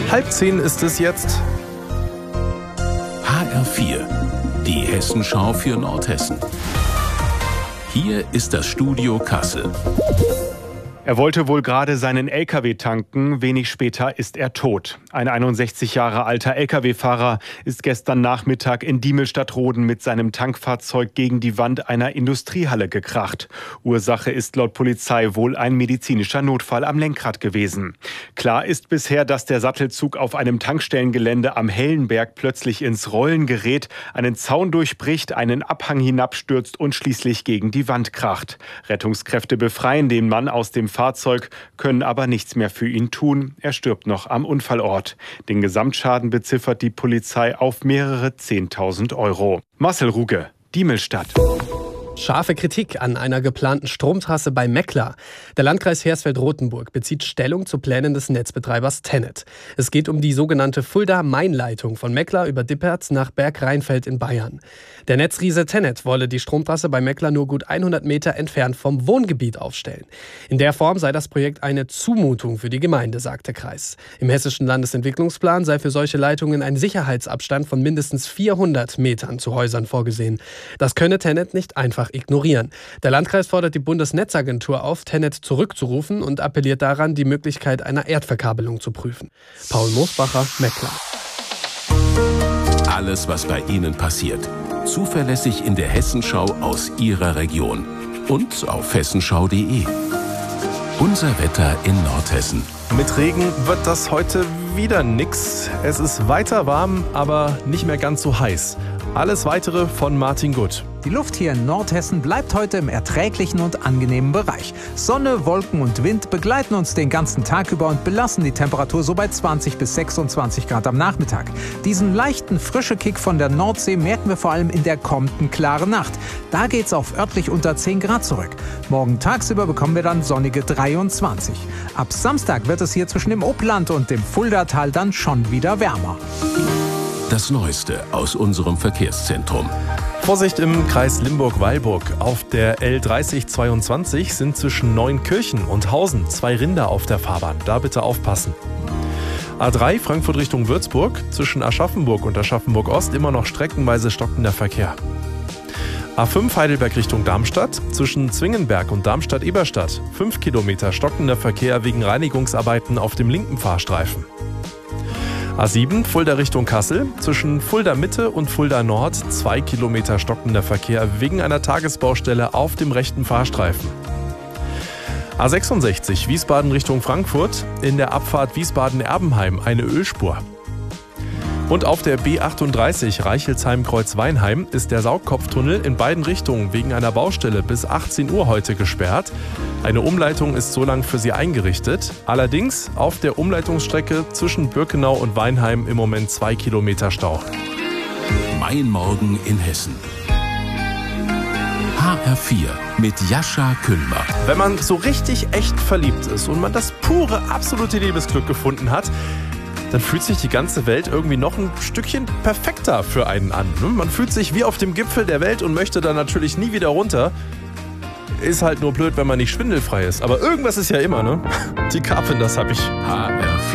9:30 ist es jetzt. HR4, die Hessenschau für Nordhessen. Hier ist das Studio Kassel. Er wollte wohl gerade seinen LKW tanken. Wenig später ist er tot. Ein 61 Jahre alter LKW-Fahrer ist gestern Nachmittag in Diemelstadt-Roden mit seinem Tankfahrzeug gegen die Wand einer Industriehalle gekracht. Ursache ist laut Polizei wohl ein medizinischer Notfall am Lenkrad gewesen. Klar ist bisher, dass der Sattelzug auf einem Tankstellengelände am Hellenberg plötzlich ins Rollen gerät, einen Zaun durchbricht, einen Abhang hinabstürzt und schließlich gegen die Wand kracht. Rettungskräfte befreien den Mann aus dem Fahrzeug, können aber nichts mehr für ihn tun. Er stirbt noch am Unfallort. Den Gesamtschaden beziffert die Polizei auf mehrere 10.000 Euro. Marcel Ruge, Diemelstadt. Scharfe Kritik an einer geplanten Stromtrasse bei Meckler. Der Landkreis Hersfeld-Rotenburg bezieht Stellung zu Plänen des Netzbetreibers TenneT. Es geht um die sogenannte Fulda-Main-Leitung von Meckler über Dippert nach Bergrheinfeld in Bayern. Der Netzriese TenneT wolle die Stromtrasse bei Meckler nur gut 100 Meter entfernt vom Wohngebiet aufstellen. In der Form sei das Projekt eine Zumutung für die Gemeinde, sagt der Kreis. Im hessischen Landesentwicklungsplan sei für solche Leitungen ein Sicherheitsabstand von mindestens 400 Metern zu Häusern vorgesehen. Das könne TenneT nicht einfach ignorieren. Der Landkreis fordert die Bundesnetzagentur auf, TenneT zurückzurufen und appelliert daran, die Möglichkeit einer Erdverkabelung zu prüfen. Paul Moosbacher, Meckler. Alles, was bei Ihnen passiert. Zuverlässig in der Hessenschau aus Ihrer Region. Und auf hessenschau.de. Unser Wetter in Nordhessen. Mit Regen wird das heute wieder nix. Es ist weiter warm, aber nicht mehr ganz so heiß. Alles Weitere von Martin Gutt. Die Luft hier in Nordhessen bleibt heute im erträglichen und angenehmen Bereich. Sonne, Wolken und Wind begleiten uns den ganzen Tag über und belassen die Temperatur so bei 20 bis 26 Grad am Nachmittag. Diesen leichten frische Kick von der Nordsee merken wir vor allem in der kommenden klaren Nacht. Da geht's auf örtlich unter 10 Grad zurück. Morgen tagsüber bekommen wir dann sonnige 23. Ab Samstag wird es hier zwischen dem Oppland und dem Fuldatal dann schon wieder wärmer. Das Neueste aus unserem Verkehrszentrum. Vorsicht im Kreis Limburg-Weilburg. Auf der L3022 sind zwischen Neunkirchen und Hausen 2 Rinder auf der Fahrbahn. Da bitte aufpassen. A3 Frankfurt Richtung Würzburg. Zwischen Aschaffenburg und Aschaffenburg-Ost immer noch streckenweise stockender Verkehr. A5 Heidelberg Richtung Darmstadt. Zwischen Zwingenberg und Darmstadt-Eberstadt 5 Kilometer stockender Verkehr wegen Reinigungsarbeiten auf dem linken Fahrstreifen. A7 Fulda Richtung Kassel. Zwischen Fulda Mitte und Fulda Nord 2 Kilometer stockender Verkehr wegen einer Tagesbaustelle auf dem rechten Fahrstreifen. A66 Wiesbaden Richtung Frankfurt. In der Abfahrt Wiesbaden-Erbenheim eine Ölspur. Und auf der B38 Reichelsheim-Kreuzweinheim ist der Saugkopftunnel in beiden Richtungen wegen einer Baustelle bis 18 Uhr heute gesperrt. Eine Umleitung ist so lang für sie eingerichtet. Allerdings auf der Umleitungsstrecke zwischen Birkenau und Weinheim im Moment 2 Kilometer Stau. Mein Morgen in Hessen. HR4 mit Jascha Kühlmer. Wenn man so richtig echt verliebt ist und man das pure, absolute Liebesglück gefunden hat, dann fühlt sich die ganze Welt irgendwie noch ein Stückchen perfekter für einen an. Man fühlt sich wie auf dem Gipfel der Welt und möchte dann natürlich nie wieder runter. Ist halt nur blöd, wenn man nicht schwindelfrei ist. Aber irgendwas ist ja immer, ne? Die Carpenters habe ich. HR4.